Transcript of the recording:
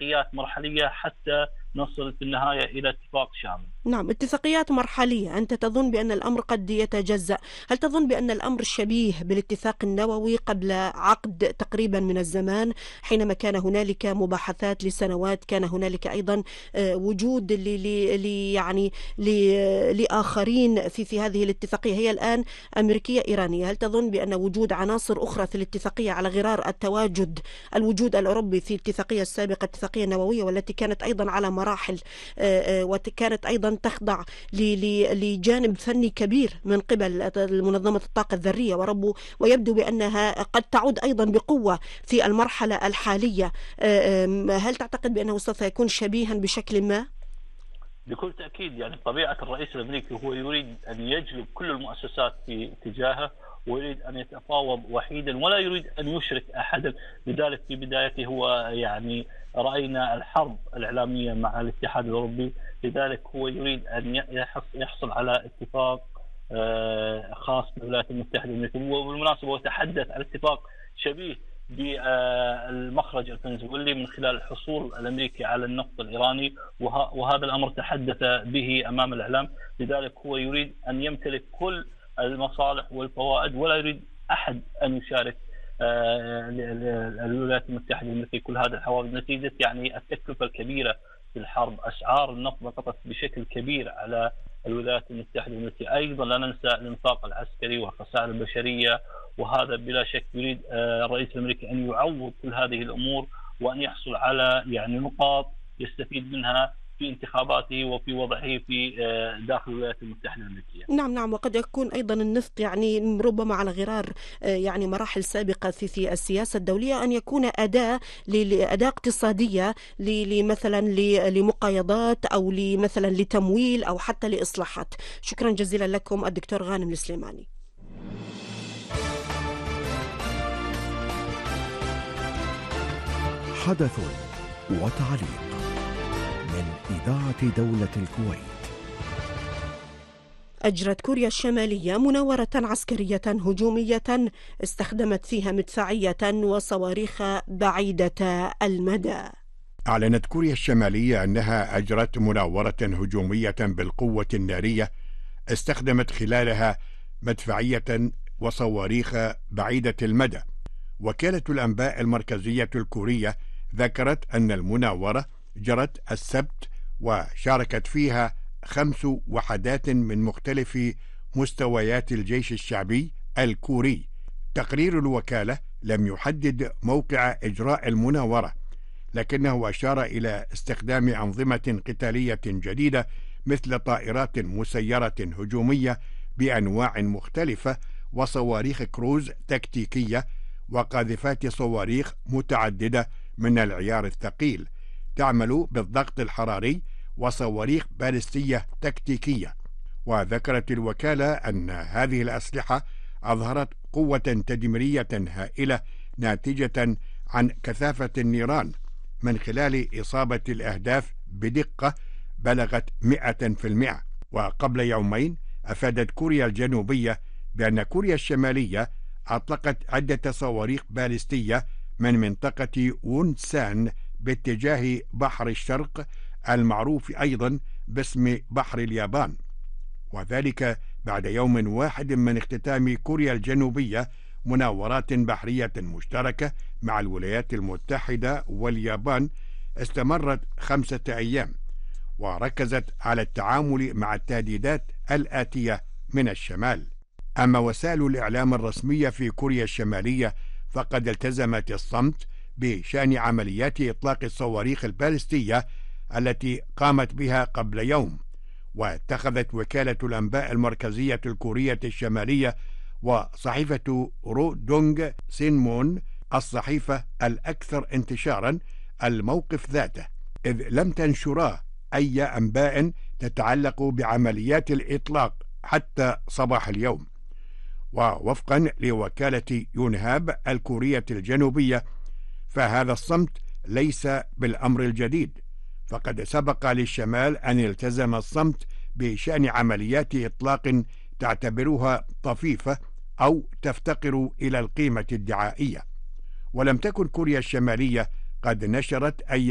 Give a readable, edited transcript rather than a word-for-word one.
اتفاقيات مرحلية حتى نصل في النهاية إلى اتفاق شامل. نعم، اتفاقيات مرحلية. أنت تظن بأن الأمر قد يتجزأ؟ هل تظن بأن الأمر شبيه بالاتفاق النووي قبل عقد تقريبا من الزمان، حينما كان هنالك مباحثات لسنوات، كان هنالك أيضا وجود يعني لآخرين في هذه الاتفاقية، هي الآن أمريكية إيرانية. هل تظن بأن وجود عناصر أخرى في الاتفاقية على غرار الوجود الأوروبي في الاتفاقية السابقة، الاتفاقية النووية، والتي كانت أيضا على مراحل وكانت أيضا تخضع لجانب فني كبير من قبل منظمة الطاقة الذرية، ويبدو بأنها قد تعود أيضا بقوة في المرحلة الحالية. هل تعتقد بأنه سوف يكون شبيها بشكل ما؟ بكل تأكيد، يعني طبيعة الرئيس الأمريكي هو يريد أن يجلب كل المؤسسات في اتجاهه، ويريد أن يتفاوض وحيدا ولا يريد أن يشرك أحدا. لذلك في بدايته هو يعني رأينا الحرب الإعلامية مع الاتحاد الأوروبي، لذلك هو يريد أن يحصل على اتفاق خاص بالولايات المتحدة الأمريكية. وبالمناسبة هو تحدث عن اتفاق شبيه بالمخرج الفنزويلي من خلال الحصول الأمريكي على النفط الإيراني، وهذا الأمر تحدث به أمام الإعلام. لذلك هو يريد أن يمتلك كل المصالح والفوائد ولا يريد أحد أن يشارك الولايات المتحدة الأمريكية كل هذا الحوادث، نتيجة يعني التكلفة الكبيرة في الحرب. أسعار النفط ضغطت بشكل كبير على الولايات المتحدة الأمريكية. أيضا لا ننسى الإنفاق العسكري والخسائر البشرية، وهذا بلا شك يريد الرئيس الأمريكي أن يعوض كل هذه الأمور وأن يحصل على يعني نقاط يستفيد منها في انتخاباته وفي وضعه في داخل الولايات المتحدة الأمريكية. نعم، وقد يكون أيضا النفط يعني ربما على غرار يعني مراحل سابقة في السياسة الدولية، أن يكون أداة اقتصادية مثلا لمقايضات أو مثلا لتمويل أو حتى لإصلاحات. شكرا جزيلا لكم الدكتور غانم السليماني. حدث وتعليق من إذاعة دولة الكويت. أجرت كوريا الشمالية مناورة عسكرية هجومية استخدمت فيها مدفعية وصواريخ بعيدة المدى. أعلنت كوريا الشمالية أنها أجرت مناورة هجومية بالقوة النارية استخدمت خلالها مدفعية وصواريخ بعيدة المدى. وكالة الأنباء المركزية الكورية ذكرت أن المناورة جرت السبت وشاركت فيها 5 وحدات من مختلف مستويات الجيش الشعبي الكوري. تقرير الوكالة لم يحدد موقع إجراء المناورة، لكنه أشار إلى استخدام أنظمة قتالية جديدة مثل طائرات مسيرة هجومية بأنواع مختلفة وصواريخ كروز تكتيكية وقاذفات صواريخ متعددة من العيار الثقيل تعمل بالضغط الحراري وصواريخ باليستية تكتيكية. وذكرت الوكالة أن هذه الأسلحة أظهرت قوة تدميرية هائلة ناتجة عن كثافة النيران من خلال إصابة الأهداف بدقة بلغت 100%. وقبل يومين أفادت كوريا الجنوبية بأن كوريا الشمالية أطلقت عدة صواريخ باليستية من منطقة وونسان باتجاه بحر الشرق المعروف أيضا باسم بحر اليابان، وذلك بعد يوم واحد من اختتام كوريا الجنوبية مناورات بحرية مشتركة مع الولايات المتحدة واليابان استمرت 5 أيام، وركزت على التعامل مع التهديدات الآتية من الشمال. أما وسائل الإعلام الرسمية في كوريا الشمالية فقد التزمت الصمت بشأن عمليات إطلاق الصواريخ البالستية التي قامت بها قبل يوم. واتخذت وكالة الأنباء المركزية الكورية الشمالية وصحيفة رو دونغ سينمون الصحيفة الأكثر انتشارا الموقف ذاته، إذ لم تنشرا أي أنباء تتعلق بعمليات الإطلاق حتى صباح اليوم. ووفقا لوكالة يونهاب الكورية الجنوبية فهذا الصمت ليس بالأمر الجديد، فقد سبق للشمال أن التزم الصمت بشأن عمليات إطلاق تعتبرها طفيفة أو تفتقر إلى القيمة الدعائية. ولم تكن كوريا الشمالية قد نشرت أي